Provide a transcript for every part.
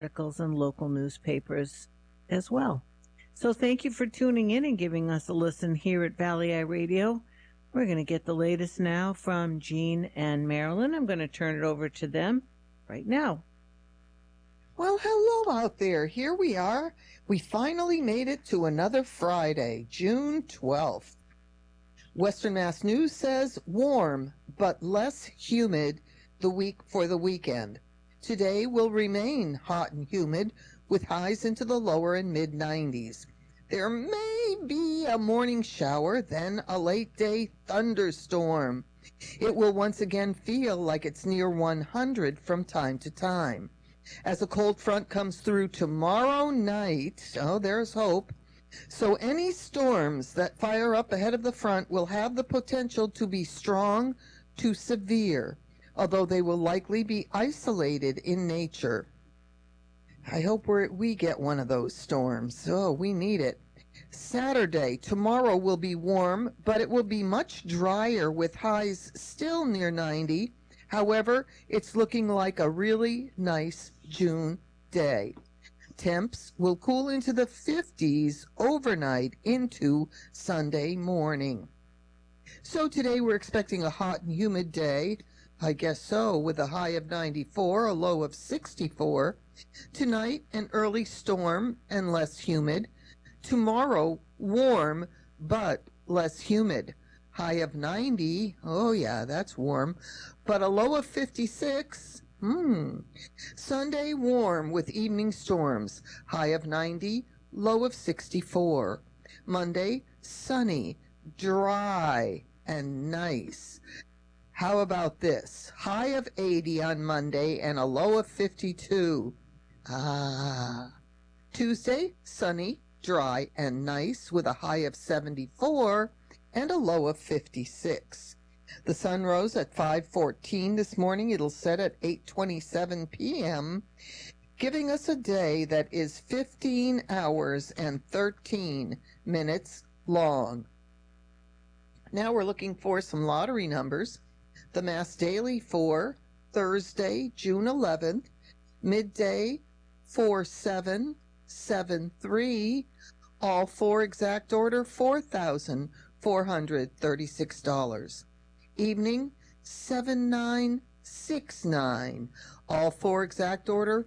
articles in local newspapers as well. So thank you for tuning in and giving us a listen here at Valley Eye Radio. We're going to get the latest now from Jean and Marilyn. I'm going to turn it over to them right now. Well, hello out there. Here we are. We finally made it to another Friday, June 12th. Western Mass News says warm but less humid for the weekend. Today will remain hot and humid with highs into the lower and mid 90s. There may be a morning shower, then a late day thunderstorm. It will once again feel like it's near 100 from time to time. As a cold front comes through tomorrow night, there's hope. So any storms that fire up ahead of the front will have the potential to be strong to severe, although they will likely be isolated in nature. I hope we get one of those storms. Oh, we need it. Saturday, tomorrow will be warm, but it will be much drier with highs still near 90. However, it's looking like a really nice June day. Temps will cool into the 50s overnight into Sunday morning. So today we're expecting a hot and humid day. I guess so, with a high of 94, a low of 64. Tonight, an early storm and less humid. Tomorrow, warm but less humid. High of 90, oh yeah, that's warm, but a low of 56. Sunday, warm with evening storms. High of 90, low of 64. Monday, sunny, dry, and nice. How about this? High of 80 on Monday and a low of 52. Tuesday, sunny, dry, and nice with a high of 74 and a low of 56. The sun rose at 5:14 this morning. It'll set at 8:27 p.m., giving us a day that is 15 hours and 13 minutes long. Now we're looking for some lottery numbers. The Mass Daily for Thursday, June 11th, midday 4773, all four exact order $4,436. Evening 7969, all four exact order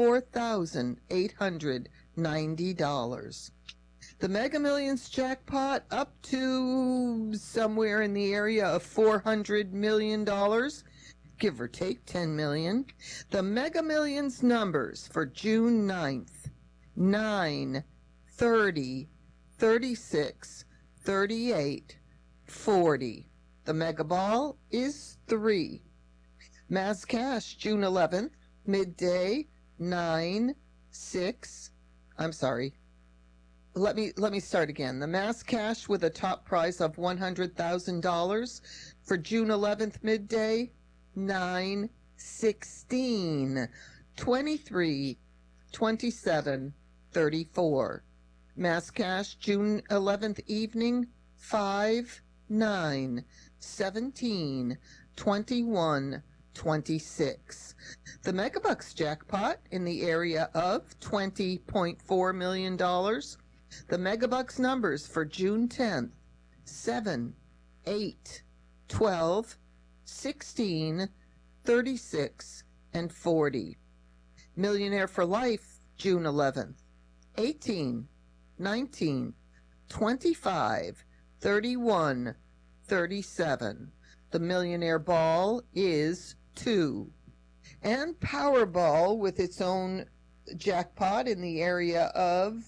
$4,890. The Mega Millions jackpot up to somewhere in the area of $400 million, give or take 10 million. The Mega Millions numbers for June 9th, 9, 30, 36, 38, 40. The Mega Ball is 3. Mass Cash, June 11th, midday, 9, 6. I'm sorry. Let me start again. The Mass Cash with a top prize of $100,000 for June 11th, midday, 9, 16, 23, 27, 34. Mass Cash, June 11th evening, 5, 9, 17, 21, 26. The Megabucks jackpot in the area of $20.4 million. The Megabucks numbers for June 10th, 7, 8, 12, 16, 36, and 40. Millionaire for Life, June 11th, 18, 19, 25, 31, 37. The Millionaire Ball is 2. And Powerball with its own jackpot in the area of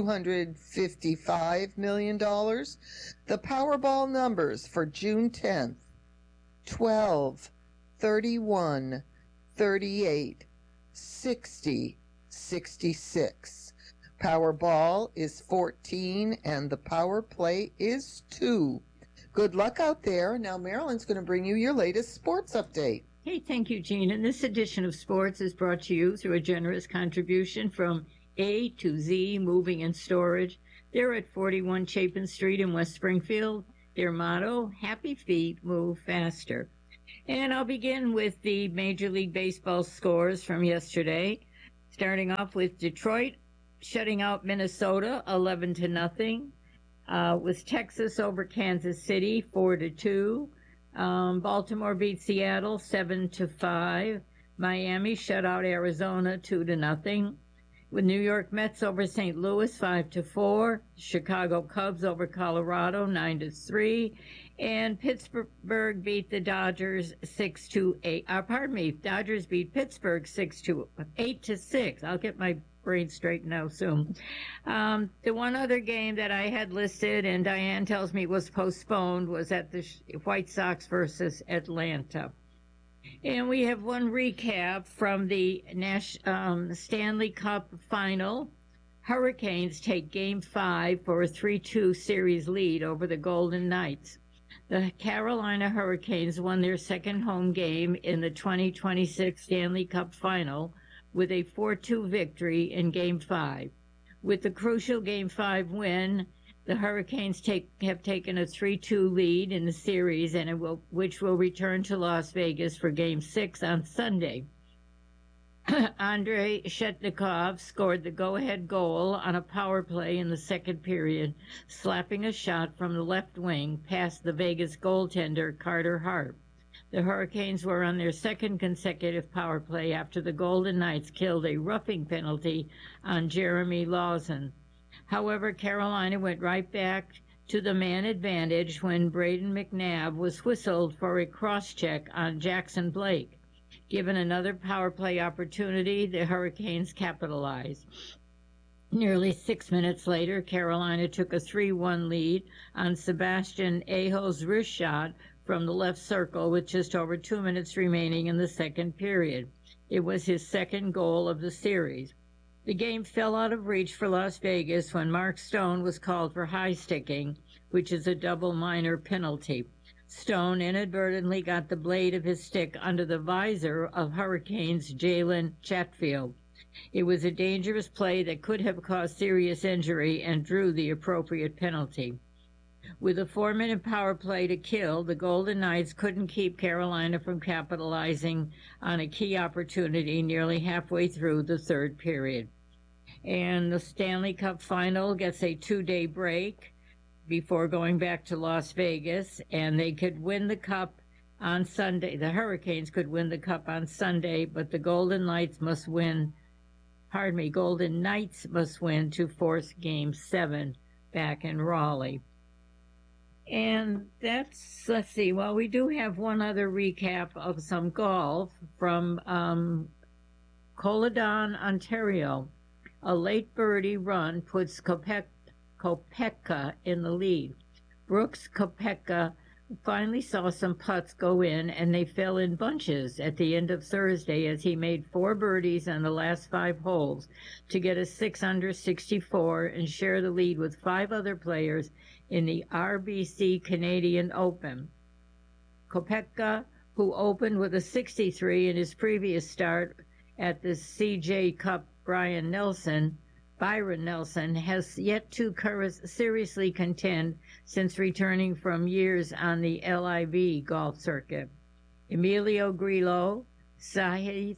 $255 million. The Powerball numbers for June 10th, 12, 31, 38, 60, 66. Powerball is 14 and the power play is 2. Good luck out there. Now Marilyn's going to bring you your latest sports update. Hey, thank you, Jean. And this edition of Sports is brought to you through a generous contribution from A to Z Moving and Storage. They're at 41 Chapin Street in West Springfield. Their motto, happy feet move faster. And I'll begin with the Major League Baseball scores from yesterday. starting off with Detroit shutting out Minnesota 11-0. With Texas over Kansas City 4-2. Baltimore beat Seattle 7-5. Miami shut out Arizona 2-0. With New York Mets over St. Louis 5-4. Chicago Cubs over Colorado 9-3. And Pittsburgh beat the Dodgers 6-8. Dodgers beat Pittsburgh 8-6. I'll get my brain straightened out soon. The one other game that I had listed, and Diane tells me was postponed, was at the White Sox versus Atlanta. And we have one recap from the Stanley Cup final. Hurricanes take Game 5 for a 3-2 series lead over the Golden Knights. The Carolina Hurricanes won their second home game in the 2026 Stanley Cup final with a 4-2 victory in Game 5. With the crucial Game 5 win, the Hurricanes have taken a 3-2 lead in the series, which will return to Las Vegas for Game 6 on Sunday. Andrei Shetnikov scored the go-ahead goal on a power play in the second period, slapping a shot from the left wing past the Vegas goaltender Carter Hart. The Hurricanes were on their second consecutive power play after the Golden Knights killed a roughing penalty on Jeremy Lawson. However, Carolina went right back to the man advantage when Braden McNabb was whistled for a cross-check on Jackson Blake. Given another power play opportunity, the Hurricanes capitalized. Nearly 6 minutes later, Carolina took a 3-1 lead on Sebastian Aho's wrist shot from the left circle with just over 2 minutes remaining in the second period. It was his second goal of the series. The game fell out of reach for Las Vegas when Mark Stone was called for high sticking, which is a double minor penalty. Stone inadvertently got the blade of his stick under the visor of Hurricanes' Jalen Chatfield. It was a dangerous play that could have caused serious injury and drew the appropriate penalty. With a 4-minute power play to kill, the Golden Knights couldn't keep Carolina from capitalizing on a key opportunity nearly halfway through the third period. And the Stanley Cup final gets a 2-day break before going back to Las Vegas, and they could win the cup on Sunday. The Hurricanes could win the cup on Sunday, but the Golden Knights must win to force Game 7 back in Raleigh. And that's, let's see, well, we do have one other recap of some golf from Coladon, Ontario. A late birdie run puts Kopeka in the lead. Brooks Kopeka finally saw some putts go in, and they fell in bunches at the end of Thursday as he made 4 birdies on the last 5 holes to get a 6-under 64 and share the lead with 5 other players in the RBC Canadian Open. Kopeka, who opened with a 63 in his previous start at the CJ Cup, Byron Nelson, has yet to seriously contend since returning from years on the LIV golf circuit. Emilio Grillo, Sahith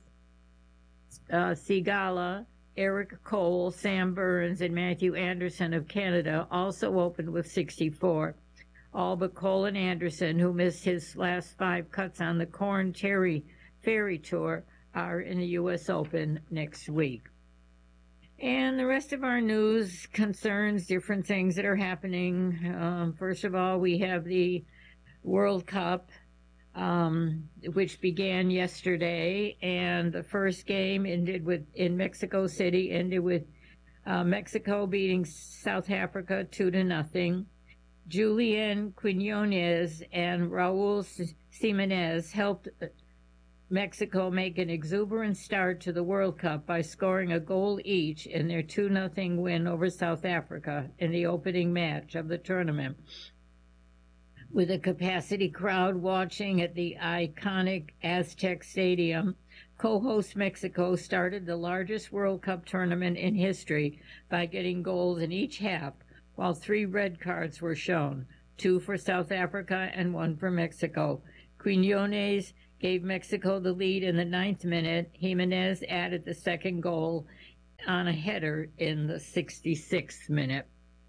Sigala, Eric Cole, Sam Burns, and Matthew Anderson of Canada also opened with 64. All but Colin Anderson, who missed his last 5 cuts on the Corn Ferry Tour, are in the U.S. Open next week. And the rest of our news concerns different things that are happening. First of all, we have the World Cup, which began yesterday, and the first game in Mexico City ended with Mexico beating South Africa 2-0. Julian Quinones and Raul Jimenez helped Mexico make an exuberant start to the World Cup by scoring a goal each in their 2-0 win over South Africa in the opening match of the tournament. With a capacity crowd watching at the iconic Aztec Stadium, co-host Mexico started the largest World Cup tournament in history by getting goals in each half, while 3 red cards were shown, 2 for South Africa and 1 for Mexico. Quinones gave Mexico the lead in the 9th minute. Jimenez added the second goal on a header in the 66th minute.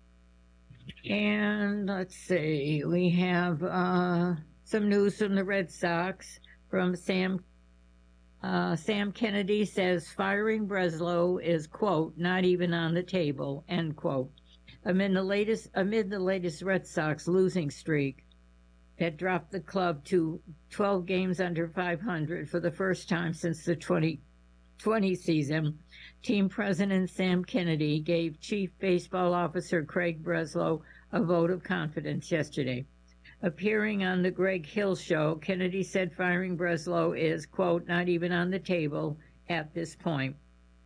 And let's see, we have some news from the Red Sox from Sam Kennedy says firing Breslow is, quote, not even on the table, end quote. Amid the latest Red Sox losing streak that dropped the club to 12 games under 500 for the first time since the 2020 season, team president Sam Kennedy gave Chief Baseball Officer Craig Breslow a vote of confidence yesterday. Appearing on the Greg Hill Show, Kennedy said firing Breslow is, quote, not even on the table at this point.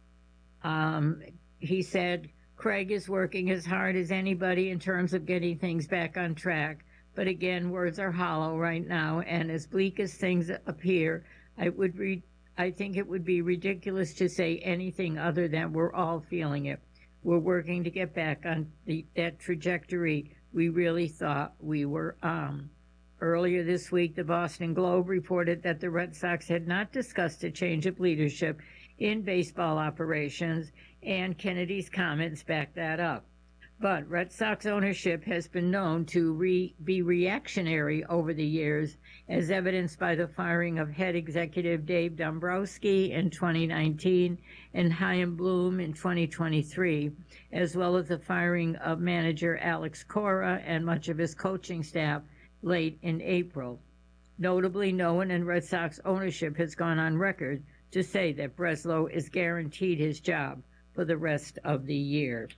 He said, Craig is working as hard as anybody in terms of getting things back on track. But again, words are hollow right now, and as bleak as things appear, I think it would be ridiculous to say anything other than we're all feeling it. We're working to get back on that trajectory we really thought we were on. Earlier this week, the Boston Globe reported that the Red Sox had not discussed a change of leadership in baseball operations, and Kennedy's comments backed that up. But Red Sox ownership has been known to be reactionary over the years, as evidenced by the firing of head executive Dave Dombrowski in 2019 and Chaim Bloom in 2023, as well as the firing of manager Alex Cora and much of his coaching staff late in April. Notably, no one in Red Sox ownership has gone on record to say that Breslow is guaranteed his job for the rest of the year.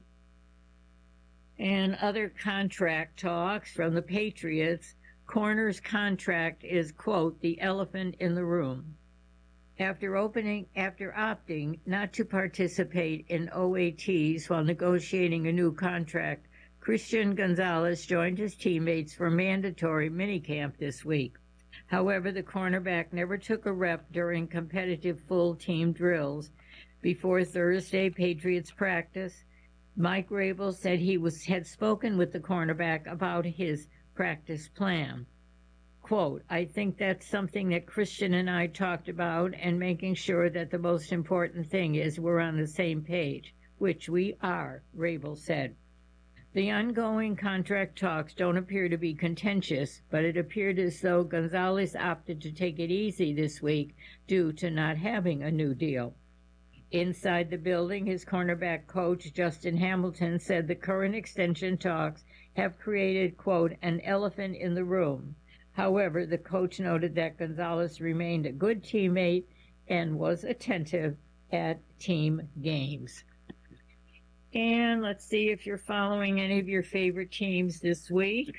And other contract talks from the Patriots, Corner's contract is, quote, the elephant in the room. After opting not to participate in OATs while negotiating a new contract, Christian Gonzalez joined his teammates for mandatory minicamp this week. However, the cornerback never took a rep during competitive full team drills. Before Thursday Patriots practice, Mike Rabel said he had spoken with the cornerback about his practice plan. Quote, I think that's something that Christian and I talked about, and making sure that the most important thing is we're on the same page, which we are, Rabel said. The ongoing contract talks don't appear to be contentious, but it appeared as though Gonzalez opted to take it easy this week due to not having a new deal. Inside the building, his cornerback coach, Justin Hamilton, said the current extension talks have created, quote, an elephant in the room. However, the coach noted that Gonzalez remained a good teammate and was attentive at team games. And let's see if you're following any of your favorite teams this week.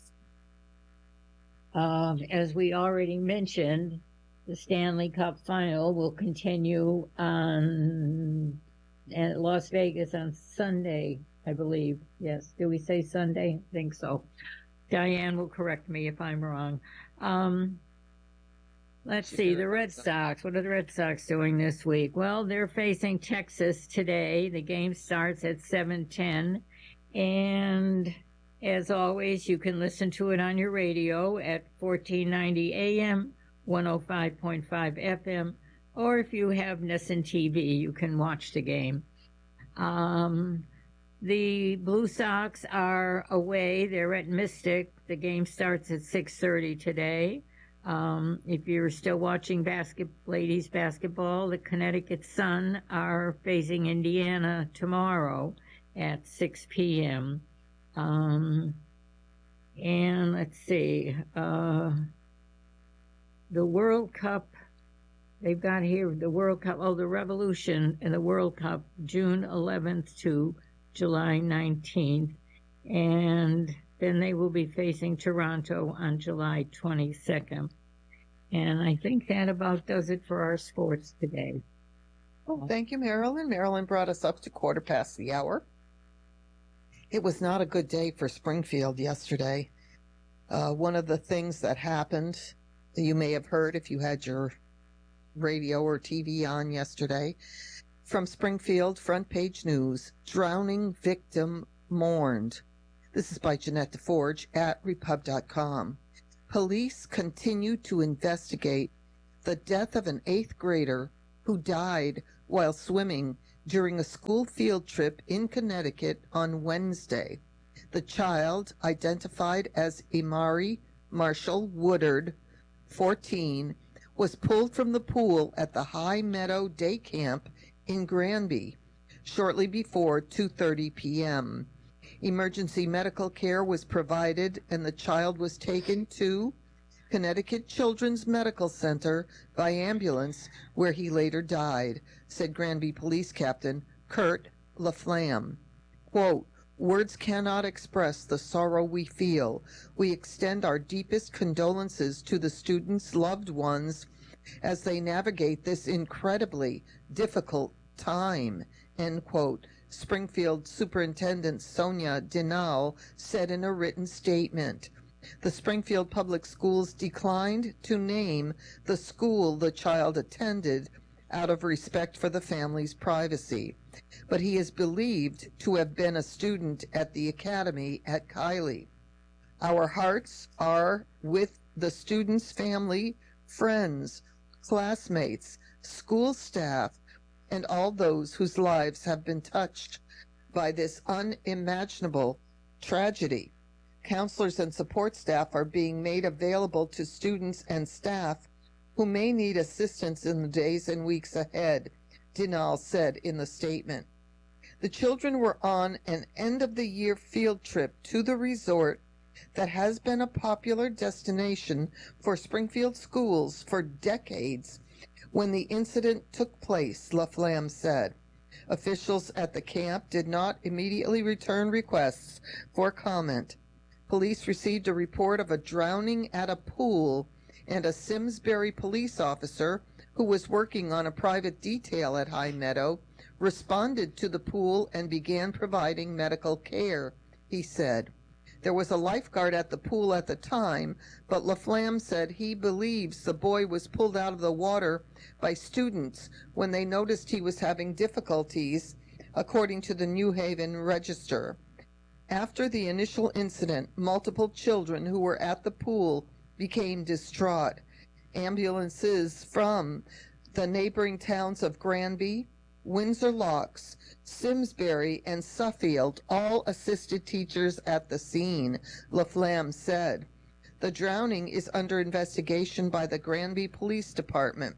As we already mentioned, the Stanley Cup Final will continue at Las Vegas on Sunday, I believe. Yes, did we say Sunday? I think so. Diane will correct me if I'm wrong. Let's see, the Red Sox. What are the Red Sox doing this week? Well, they're facing Texas today. The game starts at 7:10. And as always, you can listen to it on your radio at 1490 AM, 105.5 FM, or if you have Nesson TV, you can watch the game. The Blue Sox are away. They're at Mystic. The game starts at 6:30 today. If you're still watching ladies basketball, the Connecticut Sun are facing Indiana tomorrow at 6 p.m. And let's see, the World Cup, they've got here the World Cup, the Revolution in the World Cup, June 11th to July 19th. And then they will be facing Toronto on July 22nd. And I think that about does it for our sports today. Oh, thank you, Marilyn. Marilyn brought us up to 1:15. It was not a good day for Springfield yesterday. One of the things that happened, you may have heard if you had your radio or TV on yesterday, from Springfield Front Page News, drowning victim mourned. This is by Jeanette DeForge at repub.com. Police continue to investigate the death of an 8th grader who died while swimming during a school field trip in Connecticut on Wednesday. The child, identified as Imari Marshall Woodard, 14, was pulled from the pool at the High Meadow Day Camp in Granby shortly before 2:30 p.m. Emergency medical care was provided and the child was taken to Connecticut Children's Medical Center by ambulance, where he later died, said Granby Police Captain Kurt LaFlamme. Quote, "Words cannot express the sorrow we feel. We extend our deepest condolences to the students' loved ones as they navigate this incredibly difficult time," end quote. Springfield Superintendent Sonia Dinal said in a written statement. The Springfield Public Schools declined to name the school the child attended out of respect for the family's privacy, but he is believed to have been a student at the academy at Kylie. Our hearts are with the student's family, friends, classmates, school staff, and all those whose lives have been touched by this unimaginable tragedy. Counselors and support staff are being made available to students and staff who may need assistance in the days and weeks ahead, Dinal said in the statement. The children were on an end-of-the-year field trip to the resort that has been a popular destination for Springfield schools for decades when the incident took place, LaFlamme said. Officials at the camp did not immediately return requests for comment. Police received a report of a drowning at a pool, and a Simsbury police officer who was working on a private detail at High Meadow responded to the pool and began providing medical care, he said. There was a lifeguard at the pool at the time, but LaFlamme said he believes the boy was pulled out of the water by students when they noticed he was having difficulties, according to the New Haven Register. After the initial incident, multiple children who were at the pool became distraught. Ambulances from the neighboring towns of Granby, Windsor Locks, Simsbury, and Suffield all assisted teachers at the scene, LaFlamme said. The drowning is under investigation by the Granby Police Department.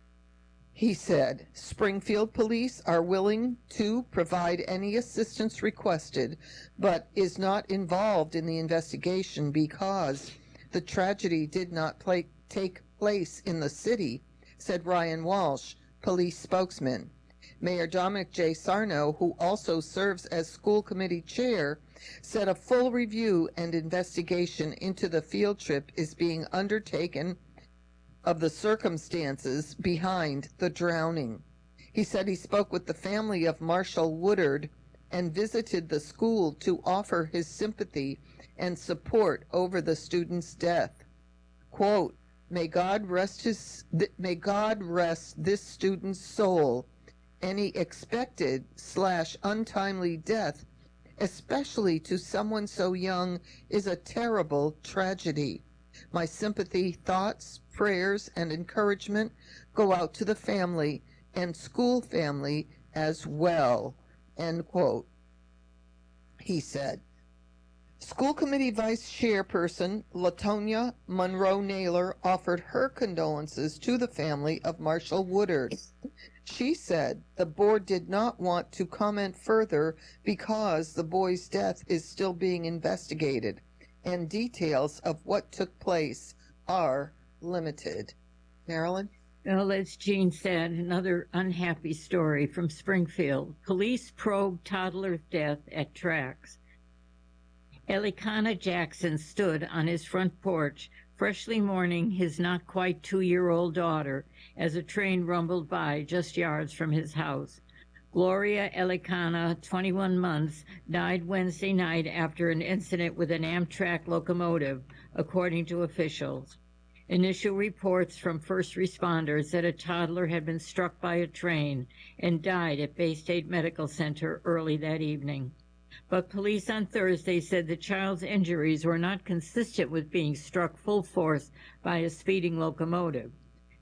He said, Springfield Police are willing to provide any assistance requested, but is not involved in the investigation because the tragedy did not take place in the city, said Ryan Walsh, police spokesman. Mayor Dominic J. Sarno, who also serves as school committee chair, said a full review and investigation into the field trip is being undertaken of the circumstances behind the drowning. He said he spoke with the family of Marshall Woodard and visited the school to offer his sympathy and support over the student's death. Quote, may God rest this student's soul. Any expected/untimely death, especially to someone so young, is a terrible tragedy. My sympathy, thoughts, prayers, and encouragement go out to the family and school family as well, end quote, he said. School committee vice chairperson Latonia Monroe Naylor offered her condolences to the family of Marshall Woodard. She said the board did not want to comment further because the boy's death is still being investigated and details of what took place are limited. Marilyn? Well, as Jean said, another unhappy story from Springfield. Police probe toddler's death at tracks. Elikana Jackson stood on his front porch, freshly mourning his not quite 2-year-old daughter as a train rumbled by just yards from his house. Gloria Elikana, 21 months, died Wednesday night after an incident with an Amtrak locomotive, according to officials. Initial reports from first responders said a toddler had been struck by a train and died at Bay State Medical Center early that evening. But police on Thursday said the child's injuries were not consistent with being struck full force by a speeding locomotive.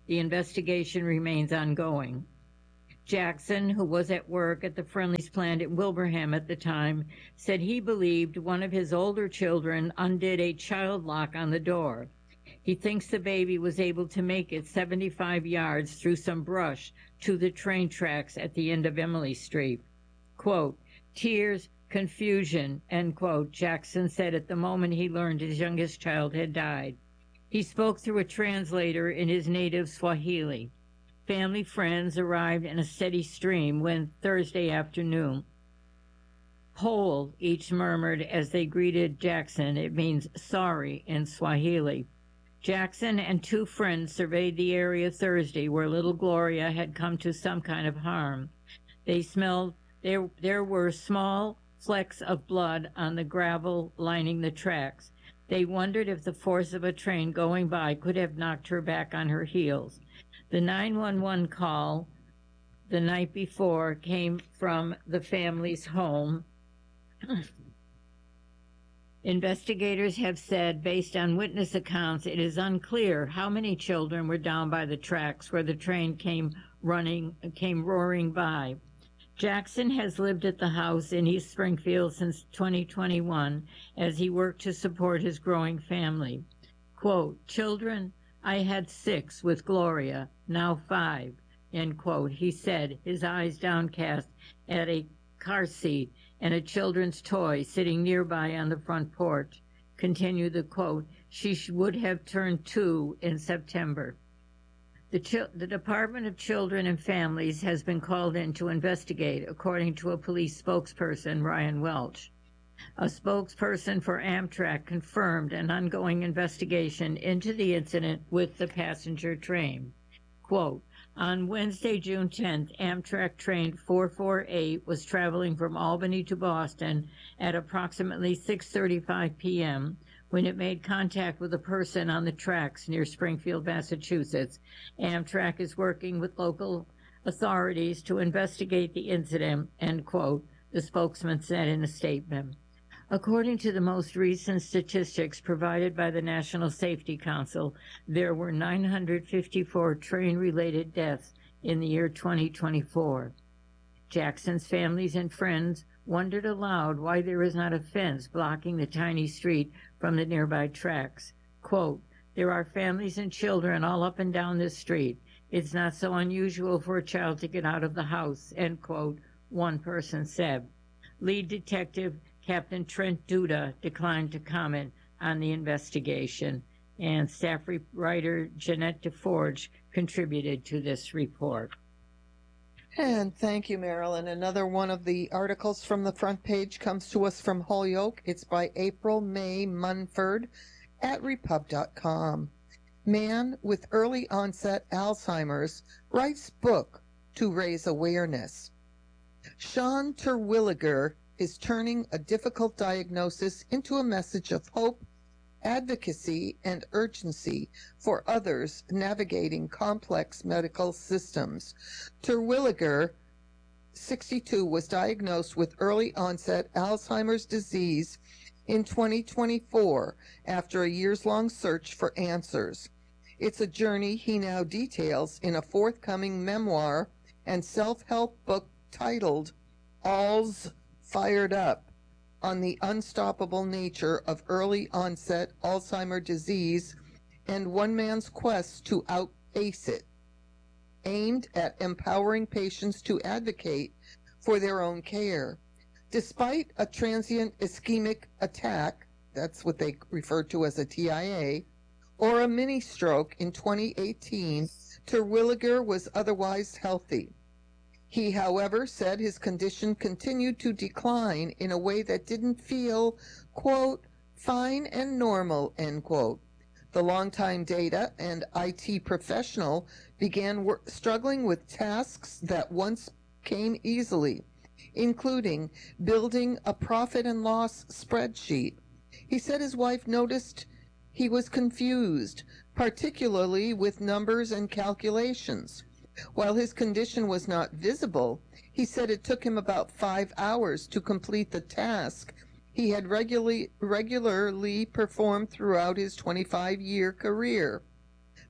The investigation remains ongoing. Jackson, who was at work at the Friendly's plant in Wilbraham at the time, said he believed one of his older children undid a child lock on the door. He thinks the baby was able to make it 75 yards through some brush to the train tracks at the end of Emily Street. Quote, tears, confusion, end quote, Jackson said at the moment he learned his youngest child had died. He spoke through a translator in his native Swahili. Family friends arrived in a steady stream when Thursday afternoon. Whole, each murmured as they greeted Jackson. It means sorry in Swahili. Jackson and two friends surveyed the area Thursday where little Gloria had come to some kind of harm. They smelled there were small flecks of blood on the gravel lining the tracks. They wondered if the force of a train going by could have knocked her back on her heels. The 911 call the night before came from the family's home. Investigators have said, based on witness accounts, it is unclear how many children were down by the tracks where the train came roaring by. Jackson has lived at the house in East Springfield since 2021 as he worked to support his growing family. Quote, children, I had 6 with Gloria, now 5, end quote, he said, his eyes downcast at a car seat and a children's toy sitting nearby on the front porch. Continued the quote, she would have turned 2 in September. The Department of Children and Families has been called in to investigate, according to a police spokesperson, Ryan Welch. A spokesperson for Amtrak confirmed an ongoing investigation into the incident with the passenger train. Quote, on Wednesday, June 10th, Amtrak train 448 was traveling from Albany to Boston at approximately 6:35 p.m. when it made contact with a person on the tracks near Springfield, Massachusetts. Amtrak is working with local authorities to investigate the incident, end quote, the spokesman said in a statement. According to the most recent statistics provided by the National Safety Council, there were 954 train-related deaths in the year 2024. Jackson's families and friends wondered aloud why there is not a fence blocking the tiny street from the nearby tracks. Quote, there are families and children all up and down this street. It's not so unusual for a child to get out of the house, end quote, one person said. Lead detective Captain Trent Duda declined to comment on the investigation, and staff writer Jeanette DeForge contributed to this report. And thank you, Marilyn. Another one of the articles from the front page comes to us from Holyoke. It's by April May Munford at repub.com. Man with early onset Alzheimer's writes book to raise awareness. Sean Terwilliger is turning a difficult diagnosis into a message of hope, advocacy, and urgency for others navigating complex medical systems. Terwilliger, 62, was diagnosed with early onset Alzheimer's disease in 2024 after a years-long search for answers. It's a journey he now details in a forthcoming memoir and self-help book titled All's Fired Up, on the unstoppable nature of early onset Alzheimer's disease and one man's quest to outpace it, aimed at empowering patients to advocate for their own care. Despite a transient ischemic attack, that's what they refer to as a TIA, or a mini stroke in 2018, Terwilliger was otherwise healthy. He, however, said his condition continued to decline in a way that didn't feel, quote, fine and normal, end quote. The longtime data and IT professional began struggling with tasks that once came easily, including building a profit and loss spreadsheet. He said his wife noticed he was confused, particularly with numbers and calculations. While his condition was not visible, he said it took him about 5 hours to complete the task he had regularly performed throughout his 25-year career.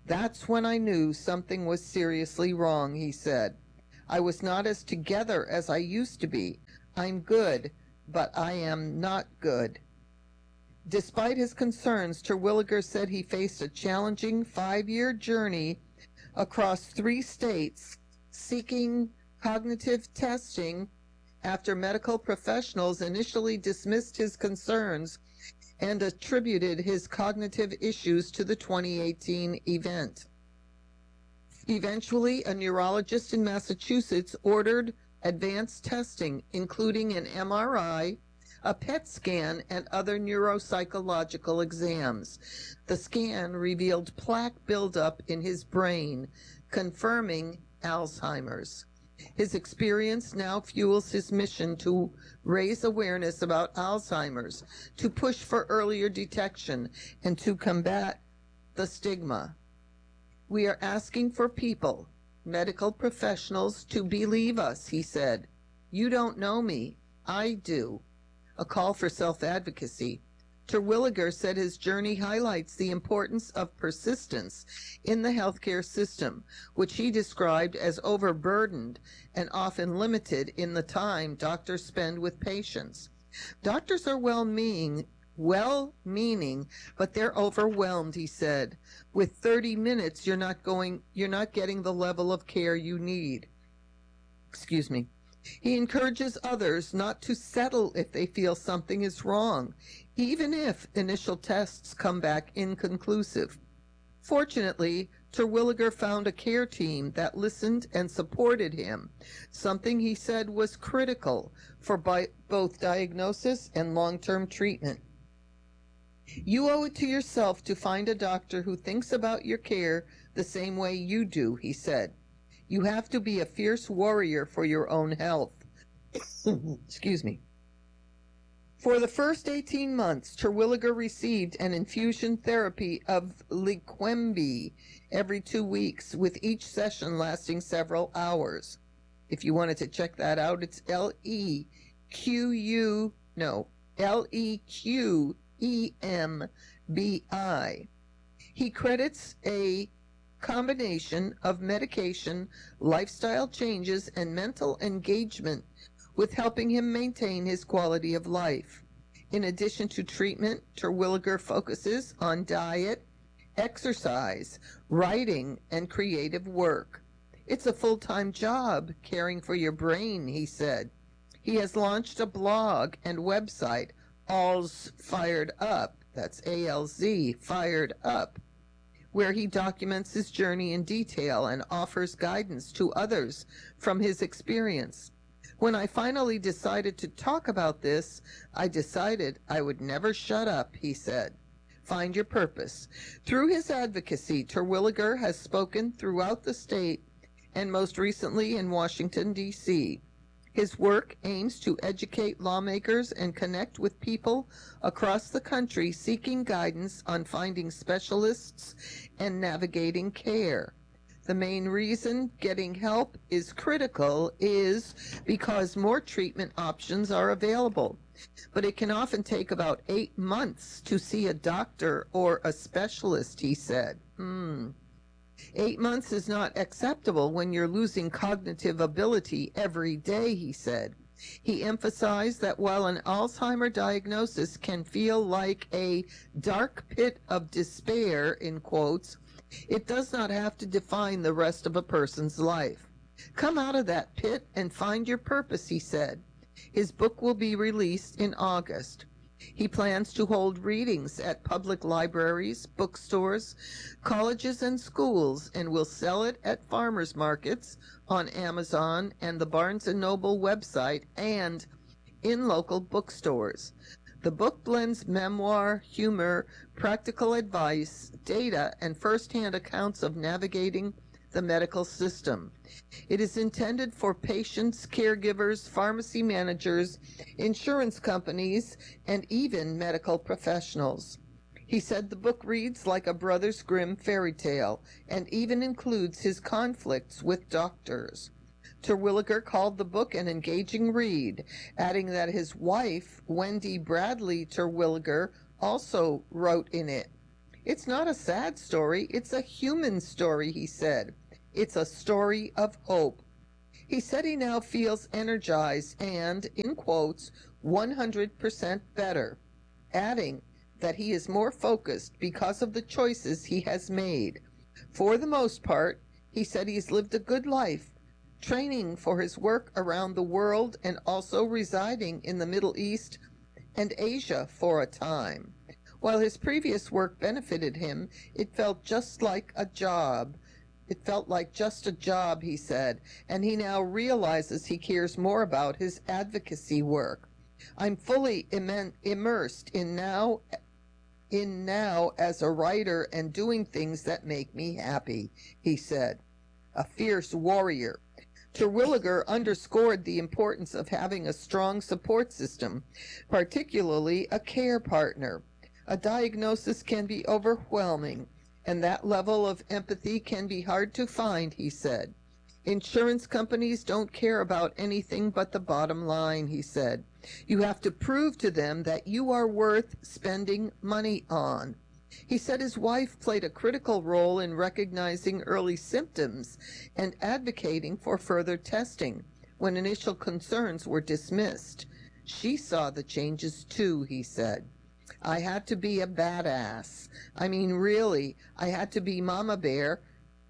That's when I knew something was seriously wrong, he said. I was not as together as I used to be. I'm good, but I am not good. Despite his concerns, Terwilliger said he faced a challenging 5-year journey across 3 states seeking cognitive testing after medical professionals initially dismissed his concerns and attributed his cognitive issues to the 2018 event. Eventually, a neurologist in Massachusetts ordered advanced testing, including an MRI, a PET scan, and other neuropsychological exams. The scan revealed plaque buildup in his brain, confirming Alzheimer's. His experience now fuels his mission to raise awareness about Alzheimer's, to push for earlier detection, and to combat the stigma. We are asking for people, medical professionals, to believe us, he said. You don't know me. I do. A call for self-advocacy. Terwilliger said his journey highlights the importance of persistence in the healthcare system, which he described as overburdened and often limited in the time doctors spend with patients. Doctors are well-meaning, but they're overwhelmed, he said. With 30 minutes, you're not getting the level of care you need. Excuse me. He encourages others not to settle if they feel something is wrong, even if initial tests come back inconclusive. Fortunately, Terwilliger found a care team that listened and supported him, something he said was critical for both diagnosis and long-term treatment. You owe it to yourself to find a doctor who thinks about your care the same way you do, he said. You have to be a fierce warrior for your own health. Excuse me. For the first 18 months, Terwilliger received an infusion therapy of Leqembi every 2 weeks, with each session lasting several hours. If you wanted to check that out, it's Leqembi. He credits a combination of medication, lifestyle changes, and mental engagement with helping him maintain his quality of life. In addition to treatment, Terwilliger focuses on diet, exercise, writing, and creative work. It's a full-time job caring for your brain, he said. He has launched a blog and website, Alz Fired Up, that's A-L-Z, Fired Up, where he documents his journey in detail and offers guidance to others from his experience. When I finally decided to talk about this, I decided I would never shut up, he said. Find your purpose. Through his advocacy, Terwilliger has spoken throughout the state and most recently in Washington, D.C. His work aims to educate lawmakers and connect with people across the country seeking guidance on finding specialists and navigating care. The main reason getting help is critical is because more treatment options are available, but it can often take about 8 months to see a doctor or a specialist, he said. 8 months is not acceptable when you're losing cognitive ability every day, he said. He emphasized that while an Alzheimer diagnosis can feel like a dark pit of despair, in quotes, it does not have to define the rest of a person's life. Come out of that pit and find your purpose, he said. His book will be released in August. He plans to hold readings at public libraries, bookstores, colleges, and schools, and will sell it at farmers markets, on Amazon and the Barnes & Noble website, and in local bookstores. The book blends memoir, humor, practical advice, data, and first-hand accounts of navigating the medical system. It is intended for patients, caregivers, pharmacy managers, insurance companies, and even medical professionals. He said the book reads like a Brothers Grimm fairy tale and even includes his conflicts with doctors. Terwilliger called the book an engaging read, adding that his wife, Wendy Bradley Terwilliger, also wrote in it. It's not a sad story, it's a human story, he said. It's a story of hope. He said he now feels energized and, in quotes, 100% better, adding that he is more focused because of the choices he has made. For the most part, he said he's lived a good life, training for his work around the world and also residing in the Middle East and Asia for a time. While his previous work benefited him, it felt just like a job. It felt like just a job, he said, and he now realizes he cares more about his advocacy work. I'm fully immersed in now as a writer and doing things that make me happy, he said. A fierce warrior. Terwilliger underscored the importance of having a strong support system, particularly a care partner. A diagnosis can be overwhelming, and that level of empathy can be hard to find, he said. Insurance companies don't care about anything but the bottom line, he said. You have to prove to them that you are worth spending money on. He said his wife played a critical role in recognizing early symptoms and advocating for further testing when initial concerns were dismissed. She saw the changes too, he said. I had to be a badass. I mean, really, I had to be Mama Bear.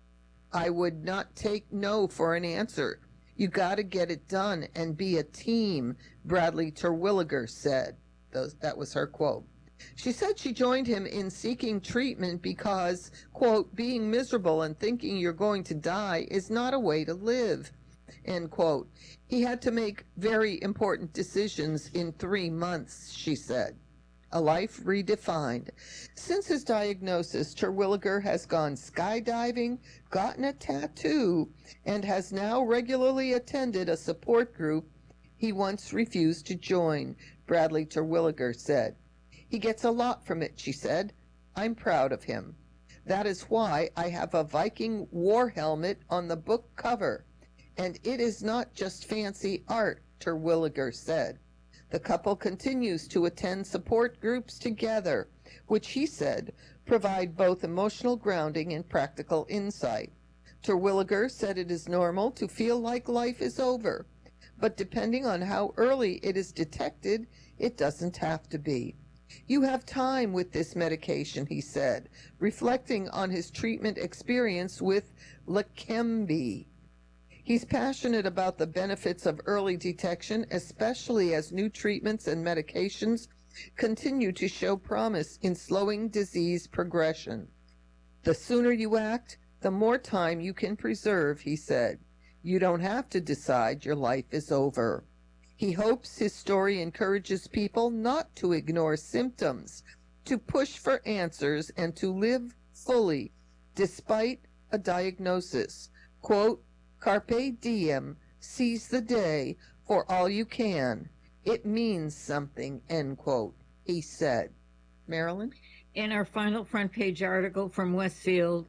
I would not take no for an answer. You got to get it done and be a team, Bradley Terwilliger said. That was her quote. She said she joined him in seeking treatment because, quote, being miserable and thinking you're going to die is not a way to live, end quote. He had to make very important decisions in 3 months, she said. A life redefined. Since his diagnosis, Terwilliger has gone skydiving, gotten a tattoo, and has now regularly attended a support group he once refused to join, Bradley Terwilliger said. He gets a lot from it, she said. I'm proud of him. That is why I have a Viking war helmet on the book cover. And it is not just fancy art, Terwilliger said. The couple continues to attend support groups together, which he said provide both emotional grounding and practical insight. Terwilliger said it is normal to feel like life is over, but depending on how early it is detected, it doesn't have to be. You have time with this medication, he said, reflecting on his treatment experience with Leqembi. He's passionate about the benefits of early detection, especially as new treatments and medications continue to show promise in slowing disease progression. The sooner you act, the more time you can preserve, he said. You don't have to decide your life is over. He hopes his story encourages people not to ignore symptoms, to push for answers, and to live fully despite a diagnosis. Quote, Carpe diem, seize the day for all you can. It means something, end quote, he said. Marilyn? In our final front page article from Westfield,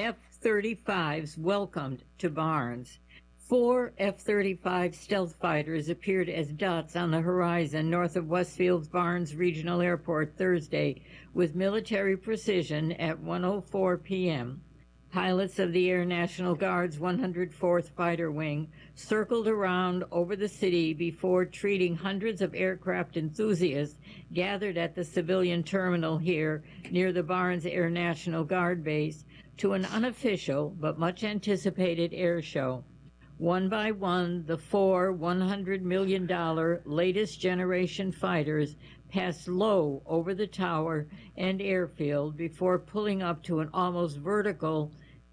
F-35s welcomed to Barnes. 4 F-35 stealth fighters appeared as dots on the horizon north of Westfield's Barnes Regional Airport Thursday with military precision at 1:04 p.m. Pilots of the Air National Guard's 104th Fighter Wing circled around over the city before treating hundreds of aircraft enthusiasts gathered at the civilian terminal here near the Barnes Air National Guard base to an unofficial but much anticipated air show. One by one, the 4 $100 million latest generation fighters passed low over the tower and airfield before pulling up to almost vertical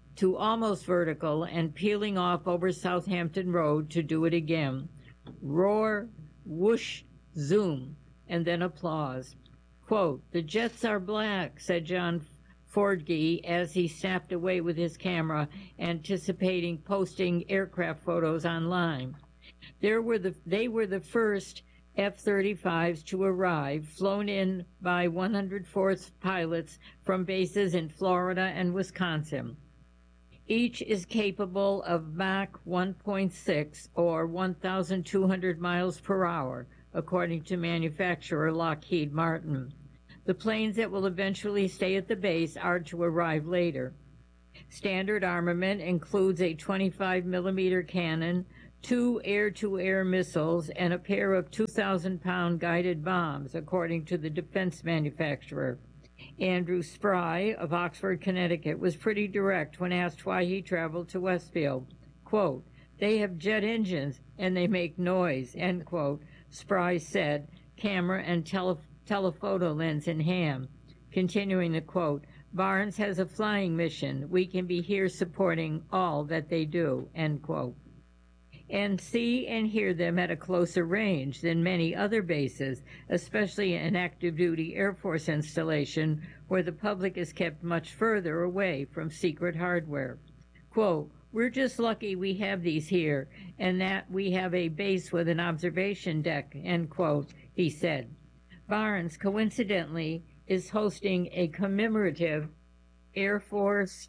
and peeling off over Southampton Road to do it again. Roar, whoosh, zoom, and then applause. Quote, the jets are black, said John Fordge as he snapped away with his camera, anticipating posting aircraft photos online. They were the first F-35s to arrive, flown in by 104th pilots from bases in Florida and Wisconsin. Each is capable of Mach 1.6 or 1,200 miles per hour, according to manufacturer Lockheed Martin. The planes that will eventually stay at the base are to arrive later. Standard armament includes a 25-millimeter cannon, 2 air-to-air missiles, and a pair of 2,000-pound guided bombs, according to the defense manufacturer. Andrew Spry of Oxford, Connecticut, was pretty direct when asked why he traveled to Westfield. Quote, "They have jet engines and they make noise," end quote, Spry said, camera and telephoto lens in hand. Continuing the quote, "Barnes has a flying mission. We can be here supporting all that they do," end quote. And see and hear them at a closer range than many other bases, especially an active-duty Air Force installation where the public is kept much further away from secret hardware. Quote, "We're just lucky we have these here and that we have a base with an observation deck," end quote, he said. Barnes, coincidentally, is hosting a commemorative Air Force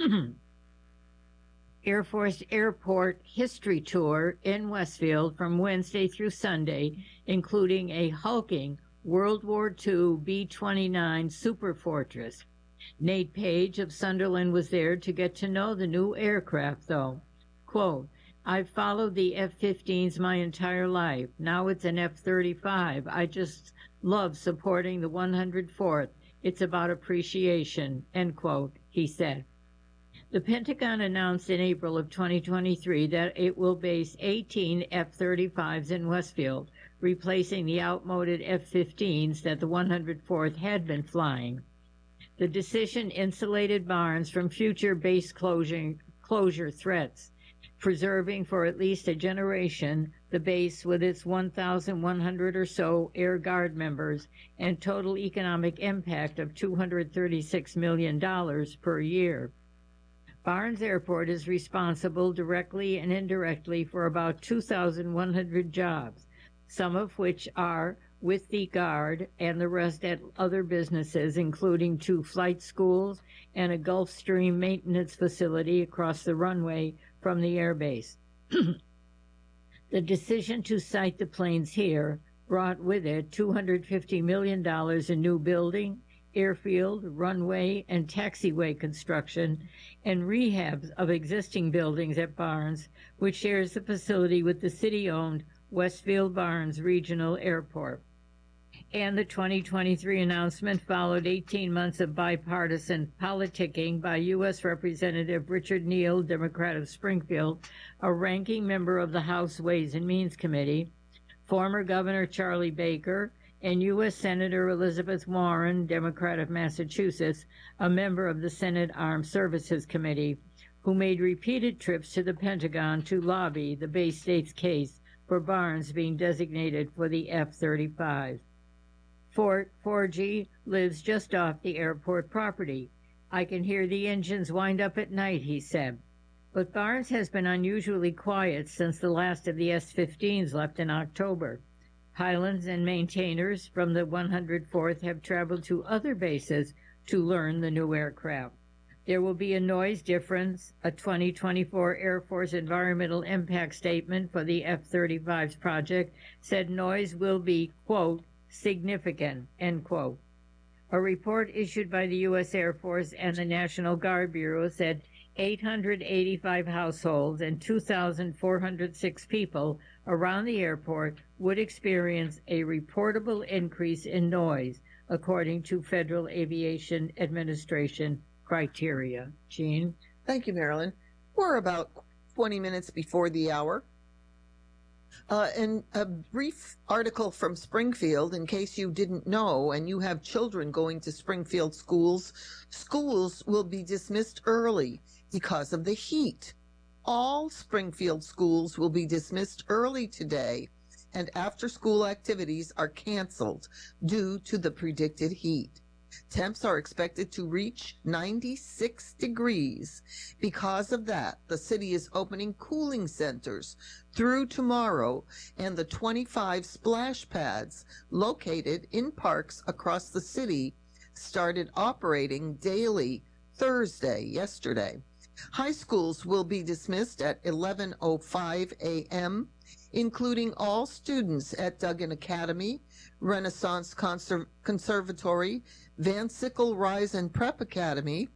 Airport History Tour in Westfield from Wednesday through Sunday, including a hulking World War II B-29 Superfortress. Nate Page of Sunderland was there to get to know the new aircraft, though. Quote, "I've followed the F-15s my entire life. Now it's an F-35. I just love supporting the 104th. It's about appreciation," end quote, he said. The Pentagon announced in April of 2023 that it will base 18 F-35s in Westfield, replacing the outmoded F-15s that the 104th had been flying. The decision insulated Barnes from future base closure threats, preserving for at least a generation the base with its 1,100 or so Air Guard members and total economic impact of $236 million per year. Barnes Airport is responsible directly and indirectly for about 2,100 jobs, some of which are with the Guard and the rest at other businesses, including 2 flight schools and a Gulfstream maintenance facility across the runway from the airbase. The decision to site the planes here brought with it $250 million in new building, airfield, runway, and taxiway construction, and rehabs of existing buildings at Barnes, which shares the facility with the city-owned Westfield Barnes Regional Airport. And the 2023 announcement followed 18 months of bipartisan politicking by U.S. Representative Richard Neal, Democrat of Springfield, a ranking member of the House Ways and Means Committee, former Governor Charlie Baker, and U.S. Senator Elizabeth Warren, Democrat of Massachusetts, a member of the Senate Armed Services Committee, who made repeated trips to the Pentagon to lobby the Bay State's case for Barnes being designated for the F-35. Fort Forgy lives just off the airport property. "I can hear the engines wind up at night," he said. But Barnes has been unusually quiet since the last of the S-15s left in October. Pilots and maintainers from the 104th have traveled to other bases to learn the new aircraft. There will be a noise difference. A 2024 Air Force Environmental Impact Statement for the F-35's project said noise will be, quote, "significant," end quote. A report issued by the U.S. Air Force and the National Guard Bureau said 885 households and 2,406 people around the airport would experience a reportable increase in noise, according to Federal Aviation Administration criteria. Jean? Thank you, Marilyn. We're about 20 minutes before the hour. And a brief article from Springfield, in case you didn't know and you have children going to Springfield schools, schools will be dismissed early because of the heat. All Springfield schools will be dismissed early today, and after-school activities are canceled due to the predicted heat. Temps are expected to reach 96 degrees. Because of that, the city is opening cooling centers through tomorrow, and the 25 splash pads located in parks across the city started operating daily yesterday. High schools will be dismissed at 11:05 a.m. including all students at Duggan Academy, Renaissance Conservatory, Van Sickle Rise and Prep Academy,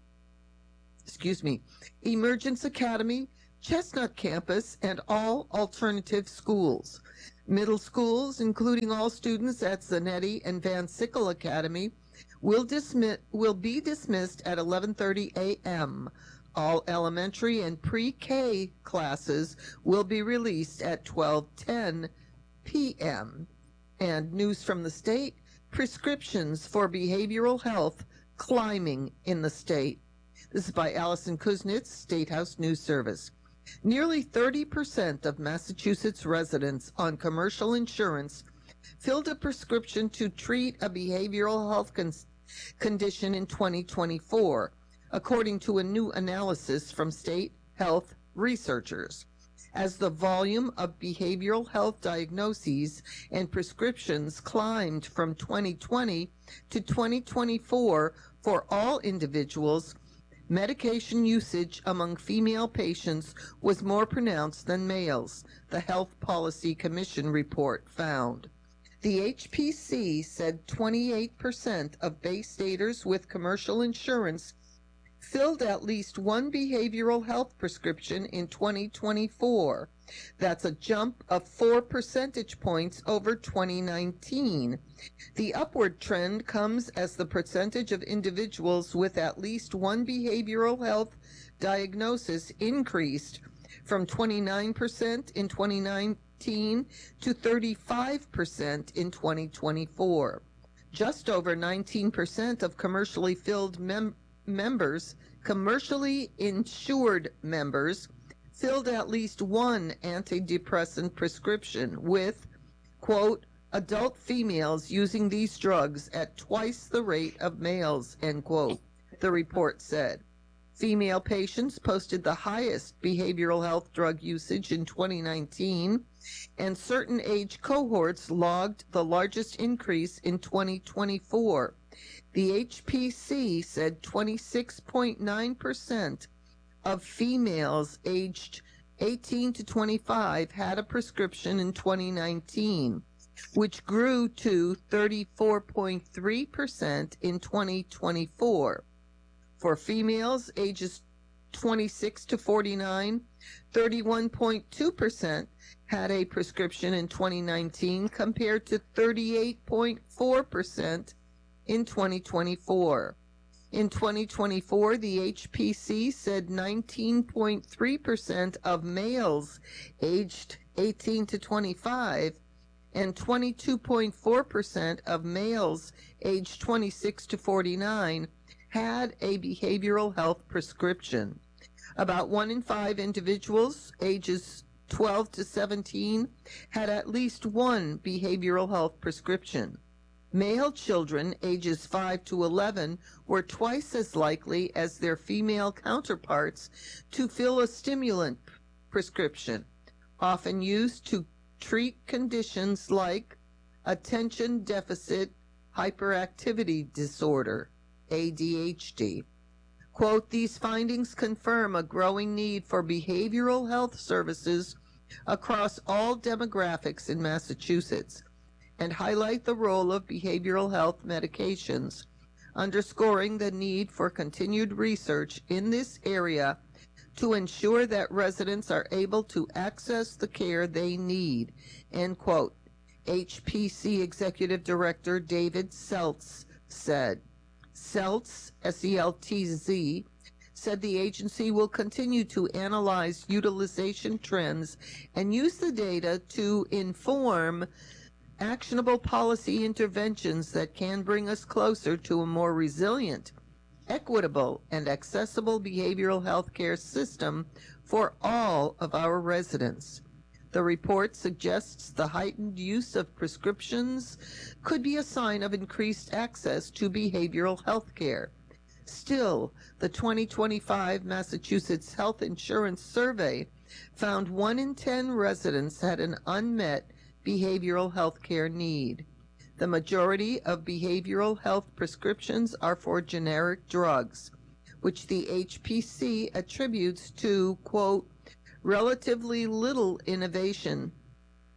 Emergence Academy, Chestnut Campus, and all alternative schools. Middle schools, including all students at Zanetti and Van Sickle Academy, will be dismissed at 11:30 a.m. All elementary and pre-K classes will be released at 12:10 p.m. And news from the state, prescriptions for behavioral health climbing in the state. This is by Allison Kuznets, State House News Service. Nearly 30% of Massachusetts residents on commercial insurance filled a prescription to treat a behavioral health condition in 2024, according to a new analysis from state health researchers. As the volume of behavioral health diagnoses and prescriptions climbed from 2020 to 2024 for all individuals, medication usage among female patients was more pronounced than males, the Health Policy Commission report found. The HPC said 28% of Bay Staters with commercial insurance filled at least one behavioral health prescription in 2024. That's a jump of 4 percentage points over 2019. The upward trend comes as the percentage of individuals with at least one behavioral health diagnosis increased from 29% in 2019 to 35% in 2024. Just over 19% of commercially insured members filled at least one antidepressant prescription, with, quote, adult females using these drugs at twice the rate of males, end quote, the report said. Female patients posted the highest behavioral health drug usage in 2019, and certain age cohorts logged the largest increase in 2024. The HPC said 26.9% of females aged 18 to 25 had a prescription in 2019, which grew to 34.3% in 2024. For females ages 26 to 49, 31.2% had a prescription in 2019 compared to 38.4% in 2024. In 2024, the HPC said 19.3% of males aged 18 to 25 and 22.4% of males aged 26 to 49 had a behavioral health prescription. About 1 in 5 individuals ages 12 to 17 had at least one behavioral health prescription. Male children ages 5 to 11 were twice as likely as their female counterparts to fill a stimulant prescription, often used to treat conditions like attention deficit hyperactivity disorder, ADHD. Quote, these findings confirm a growing need for behavioral health services across all demographics in Massachusetts, and highlight the role of behavioral health medications, underscoring the need for continued research in this area to ensure that residents are able to access the care they need, end quote. HPC Executive Director David Seltz said. Seltz, S-E-L-T-Z, said the agency will continue to analyze utilization trends and use the data to inform actionable policy interventions that can bring us closer to a more resilient, equitable, and accessible behavioral health care system for all of our residents. The report suggests the heightened use of prescriptions could be a sign of increased access to behavioral health care. Still, the 2025 Massachusetts Health Insurance Survey found 1 in 10 residents had an unmet behavioral health care need. The majority of behavioral health prescriptions are for generic drugs, which the HPC attributes to, quote, relatively little innovation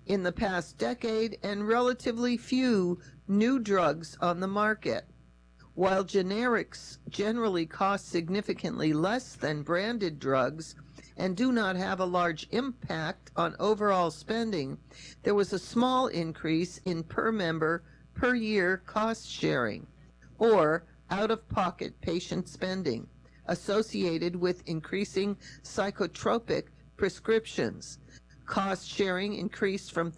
in the past decade and relatively few new drugs on the market. While generics generally cost significantly less than branded drugs and do not have a large impact on overall spending, there was a small increase in per member per year cost sharing, or out-of-pocket patient spending, associated with increasing psychotropic prescriptions. Cost sharing increased from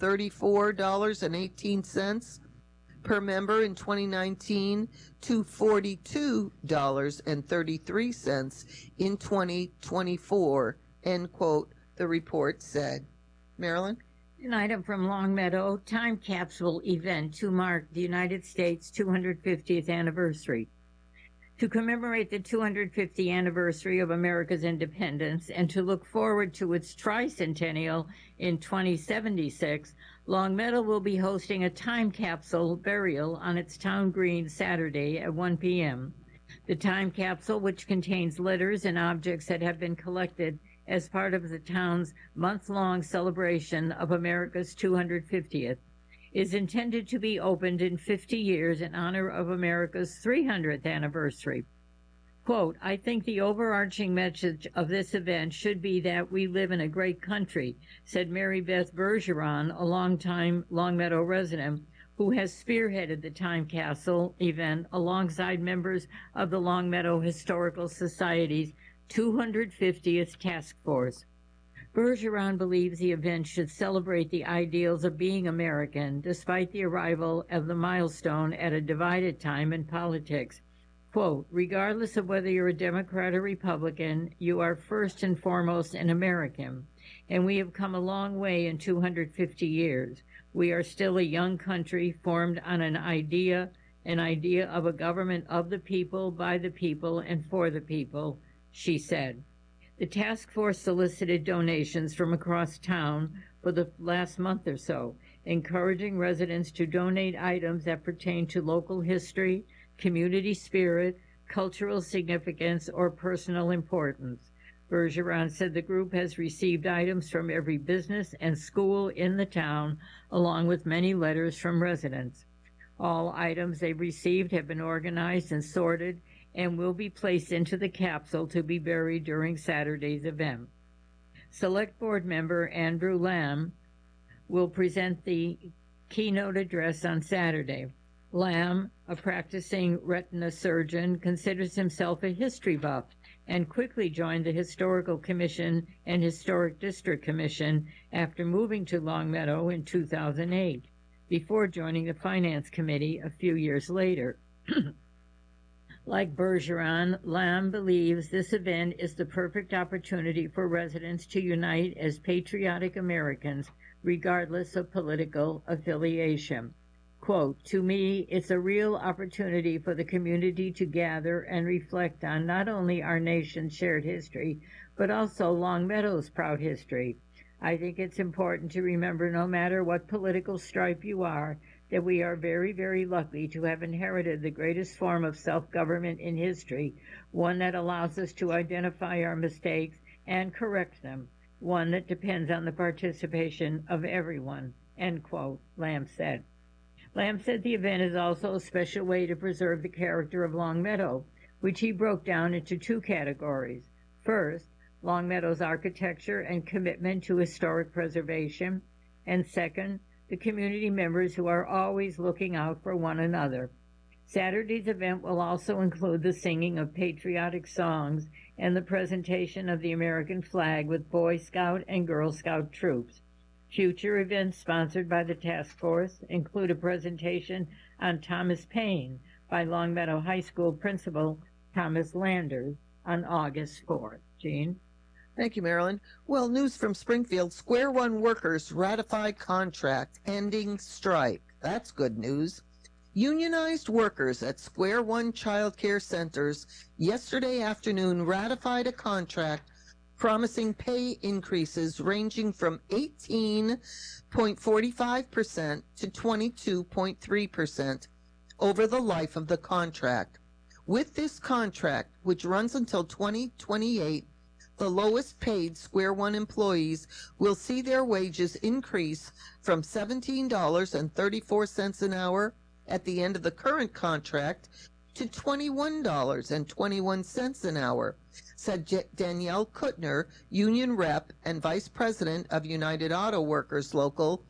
$34.18 per member in 2019 to $42.33 in 2024, end quote, the report said. Marilyn? An item from Longmeadow, time capsule event to mark the United States 250th anniversary. To commemorate the 250th anniversary of America's independence and to look forward to its tricentennial in 2076, Longmeadow will be hosting a time capsule burial on its town green Saturday at 1 p.m. The time capsule, which contains letters and objects that have been collected as part of the town's month-long celebration of America's 250th, is intended to be opened in 50 years in honor of America's 300th anniversary. Quote, I think the overarching message of this event should be that we live in a great country, said Mary Beth Bergeron, a longtime Longmeadow resident who has spearheaded the Time Capsule event alongside members of the Longmeadow Historical Society's 250th Task Force. Bergeron believes the event should celebrate the ideals of being American, despite the arrival of the milestone at a divided time in politics. Quote, regardless of whether you're a Democrat or Republican, you are first and foremost an American, and we have come a long way in 250 years. We are still a young country formed on an idea of a government of the people, by the people, and for the people, she said. The task force solicited donations from across town for the last month or so, encouraging residents to donate items that pertain to local history, community spirit, cultural significance, or personal importance. Bergeron said the group has received items from every business and school in the town, along with many letters from residents. All items they've received have been organized and sorted and will be placed into the capsule to be buried during Saturday's event. Select Board member Andrew Lamb will present the keynote address on Saturday. Lamb, a practicing retina surgeon, considers himself a history buff and quickly joined the Historical Commission and Historic District Commission after moving to Longmeadow in 2008, before joining the Finance Committee a few years later. Like Bergeron, Lamb believes this event is the perfect opportunity for residents to unite as patriotic Americans, regardless of political affiliation. Quote, to me, it's a real opportunity for the community to gather and reflect on not only our nation's shared history, but also Longmeadow's proud history. I think it's important to remember, no matter what political stripe you are, that we are very, very lucky to have inherited the greatest form of self-government in history, one that allows us to identify our mistakes and correct them, one that depends on the participation of everyone, end quote, Lamb said. Lamb said the event is also a special way to preserve the character of Longmeadow, which he broke down into two categories. First, Longmeadow's architecture and commitment to historic preservation, and second, the community members who are always looking out for one another. Saturday's event will also include the singing of patriotic songs and the presentation of the American flag with Boy Scout and Girl Scout troops. Future events sponsored by the task force include a presentation on Thomas Paine by Longmeadow High School principal Thomas Landers on August 4th. Jean? Thank you, Marilyn. Well, news from Springfield. Square One workers ratify contract ending strike. That's good news. Unionized workers at Square One child care centers yesterday afternoon ratified a contract promising pay increases ranging from 18.45% to 22.3% over the life of the contract. With this contract, which runs until 2028, the lowest paid Square One employees will see their wages increase from $17.34 an hour at the end of the current contract to $21.21 an hour, said Danielle Kuttner, union rep and vice president of United Auto Workers Local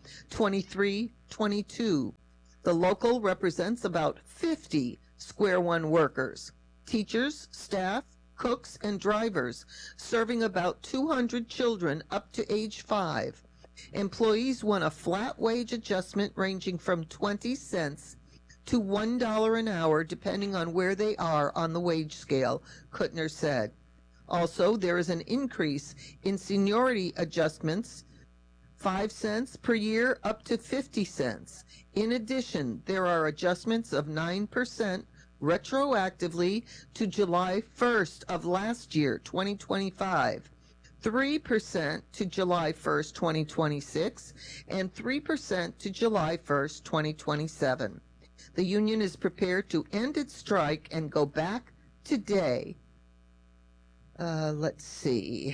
2322. The local represents about 50 Square One workers, teachers, staff, cooks, and drivers, serving about 200 children up to age 5. Employees want a flat wage adjustment ranging from 20 cents to $1 an hour, depending on where they are on the wage scale, Kuttner said. Also, there is an increase in seniority adjustments, 5 cents per year up to 50 cents. In addition, there are adjustments of 9% retroactively to July 1st of last year, 2025, 3% to July 1st, 2026, and 3% to July 1st, 2027. The union is prepared to end its strike and go back today. Let's see.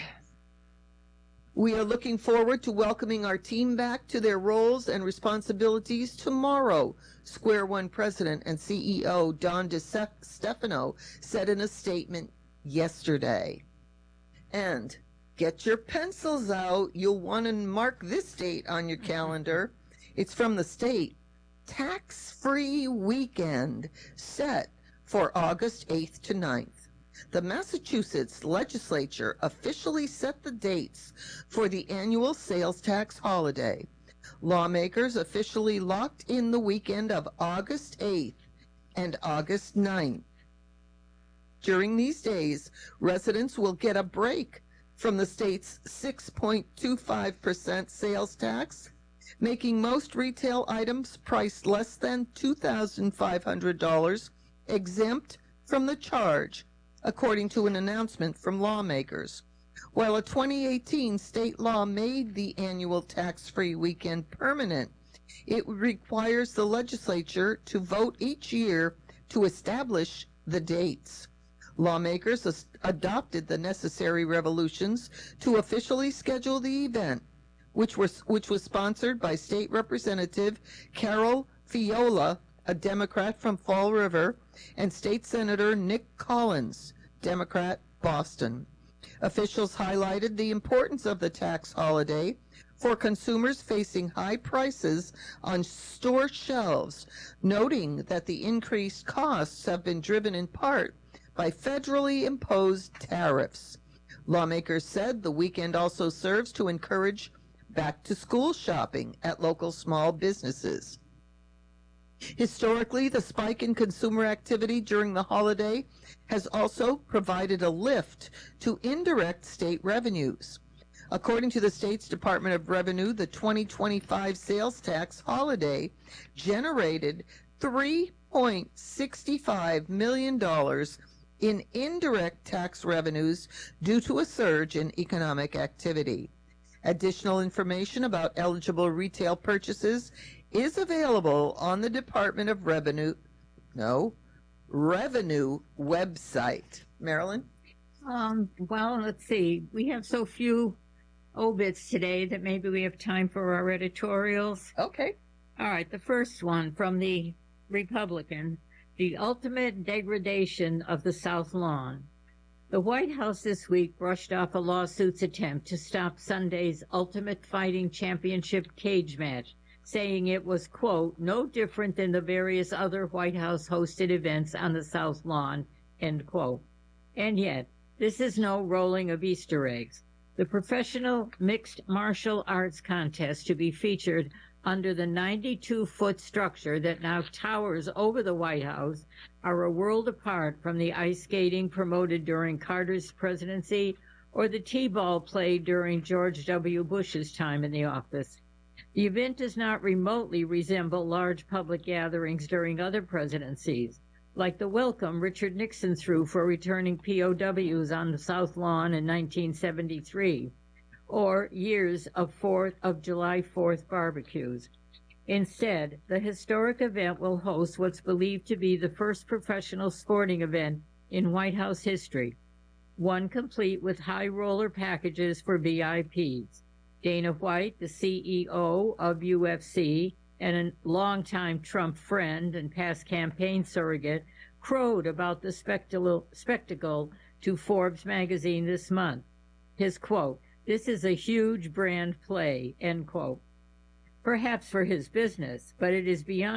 We are looking forward to welcoming our team back to their roles and responsibilities tomorrow, Square One President and CEO Don DeStefano said in a statement yesterday. And get your pencils out. You'll want to mark this date on your calendar. It's from the state. Tax-free weekend set for August 8th to 9th. The Massachusetts legislature officially set the dates for the annual sales tax holiday. Lawmakers officially locked in the weekend of August 8th and August 9th. During these days, residents will get a break from the state's 6.25% sales tax, making most retail items priced less than $2,500 exempt from the charge, according to an announcement from lawmakers. While a 2018 state law made the annual tax-free weekend permanent, it requires the legislature to vote each year to establish the dates. Lawmakers adopted the necessary resolutions to officially schedule the event, which was sponsored by State Representative Carol Fiola, a Democrat from Fall River, and State Senator Nick Collins, Democrat, Boston. Officials highlighted the importance of the tax holiday for consumers facing high prices on store shelves, noting that the increased costs have been driven in part by federally imposed tariffs. Lawmakers said the weekend also serves to encourage back-to-school shopping at local small businesses. Historically, the spike in consumer activity during the holiday has also provided a lift to indirect state revenues. According to the state's Department of Revenue, the 2025 sales tax holiday generated $3.65 million in indirect tax revenues due to a surge in economic activity. Additional information about eligible retail purchases is available on the Department of Revenue website. Marilyn? Well, let's see. We have so few obits today that maybe we have time for our editorials. Okay. All right, the first one from the Republican, the ultimate degradation of the South Lawn. The White House this week brushed off a lawsuit's attempt to stop Sunday's Ultimate Fighting Championship cage match, saying it was, quote, no different than the various other White House-hosted events on the South Lawn, end quote. And yet, this is no rolling of Easter eggs. The professional mixed martial arts contest to be featured under the 92-foot structure that now towers over the White House are a world apart from the ice skating promoted during Carter's presidency or the T-ball played during George W. Bush's time in the office. The event does not remotely resemble large public gatherings during other presidencies, like the welcome Richard Nixon threw for returning POWs on the South Lawn in 1973, or years of July 4th barbecues. Instead, the historic event will host what's believed to be the first professional sporting event in White House history. one complete with high roller packages for VIPs. Dana White, the CEO of UFC and a longtime Trump friend and past campaign surrogate, crowed about the spectacle to Forbes magazine this month. His quote, "This is a huge brand play," end quote. Perhaps for his business, but it is beyond